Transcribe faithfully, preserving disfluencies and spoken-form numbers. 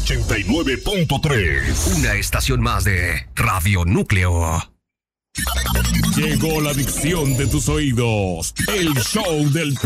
ochenta y nueve punto tres. Una estación más de Radio Núcleo. Llegó la adicción de tus oídos. El show del